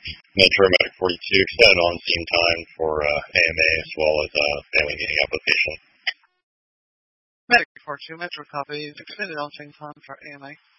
Metro Medic 42 extended on scene time for AMA as well as family meeting application. Medic 42, Metro copy, extended on scene time for AMA.